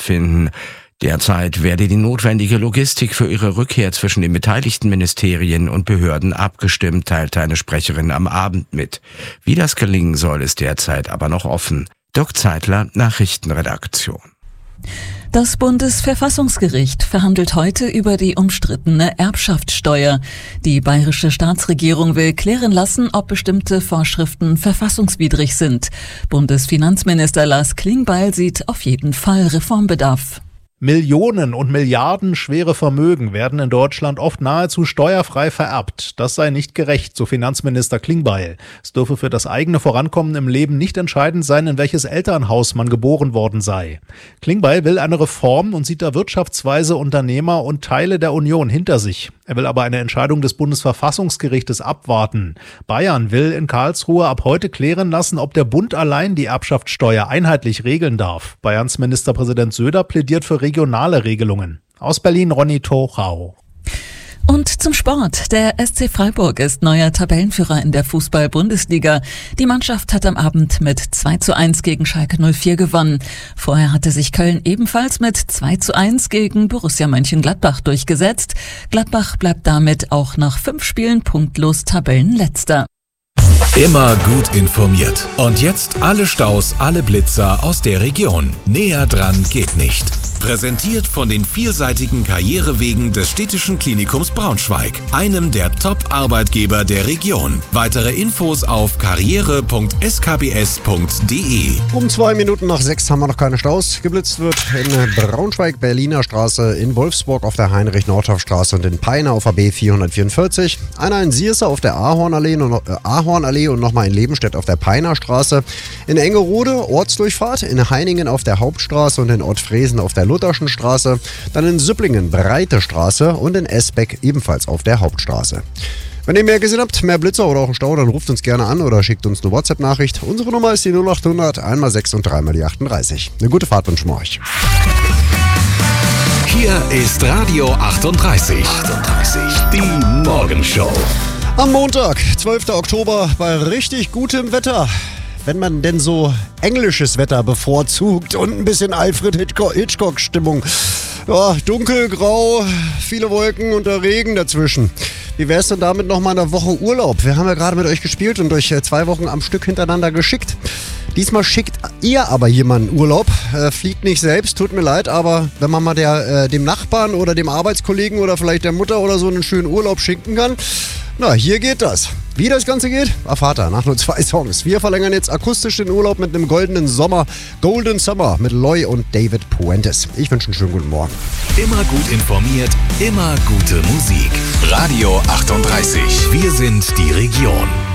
stattfinden. Derzeit werde die notwendige Logistik für ihre Rückkehr zwischen den beteiligten Ministerien und Behörden abgestimmt, teilte eine Sprecherin am Abend mit. Wie das gelingen soll, ist derzeit aber noch offen. Dirk Zeitler, Nachrichtenredaktion. Das Bundesverfassungsgericht verhandelt heute über die umstrittene Erbschaftssteuer. Die bayerische Staatsregierung will klären lassen, ob bestimmte Vorschriften verfassungswidrig sind. Bundesfinanzminister Lars Klingbeil sieht auf jeden Fall Reformbedarf. Millionen und Milliarden schwere Vermögen werden in Deutschland oft nahezu steuerfrei vererbt. Das sei nicht gerecht, so Finanzminister Klingbeil. Es dürfe für das eigene Vorankommen im Leben nicht entscheidend sein, in welches Elternhaus man geboren worden sei. Klingbeil will eine Reform und sieht da wirtschaftsweise Unternehmer und Teile der Union hinter sich. Er will aber eine Entscheidung des Bundesverfassungsgerichtes abwarten. Bayern will in Karlsruhe ab heute klären lassen, ob der Bund allein die Erbschaftssteuer einheitlich regeln darf. Bayerns Ministerpräsident Söder plädiert für regionale Regelungen. Aus Berlin Ronny Tochau. Und zum Sport. Der SC Freiburg ist neuer Tabellenführer in der Fußball-Bundesliga. Die Mannschaft hat am Abend mit 2:1 gegen Schalke 04 gewonnen. Vorher hatte sich Köln ebenfalls mit 2:1 gegen Borussia Mönchengladbach durchgesetzt. Gladbach bleibt damit auch nach 5 Spielen punktlos Tabellenletzter. Immer gut informiert. Und jetzt alle Staus, alle Blitzer aus der Region. Näher dran geht nicht. Präsentiert von den vielseitigen Karrierewegen des Städtischen Klinikums Braunschweig, einem der Top-Arbeitgeber der Region. Weitere Infos auf karriere.skbs.de. Um 2 Minuten nach 6 haben wir noch keine Staus. Geblitzt wird in Braunschweig, Berliner Straße, in Wolfsburg auf der Heinrich-Nordhoff-Straße und in Peine auf der B444. Einer in Sierse auf der Ahornallee und nochmal in Lebenstedt auf der Peiner Straße. In Engerode Ortsdurchfahrt, in Heiningen auf der Hauptstraße und in Ottfriesen auf der Lutherschen Straße. Dann in Süpplingen Breite Straße und in Esbeck ebenfalls auf der Hauptstraße. Wenn ihr mehr gesehen habt, mehr Blitzer oder auch einen Stau, dann ruft uns gerne an oder schickt uns eine WhatsApp-Nachricht. Unsere Nummer ist die 0800 1x6 und 3x38. Eine gute Fahrt wünschen wir euch. Hier ist Radio 38. Die Morgenshow. Am Montag, 12. Oktober, bei richtig gutem Wetter. Wenn man denn so englisches Wetter bevorzugt und ein bisschen Alfred Hitchcock-Stimmung. Ja, dunkelgrau, viele Wolken und der Regen dazwischen. Wie wär's denn damit noch mal eine Woche Urlaub? Wir haben ja gerade mit euch gespielt und euch 2 Wochen am Stück hintereinander geschickt. Diesmal schickt ihr aber jemanden Urlaub, fliegt nicht selbst, tut mir leid, aber wenn man mal dem Nachbarn oder dem Arbeitskollegen oder vielleicht der Mutter oder so einen schönen Urlaub schenken kann, na, hier geht das. Wie das Ganze geht, erfahrt ihr nach nur 2 Songs. Wir verlängern jetzt akustisch den Urlaub mit einem goldenen Sommer, Golden Summer mit Loy und David Puentes. Ich wünsche einen schönen guten Morgen. Immer gut informiert, immer gute Musik. Radio 38. Wir sind die Region.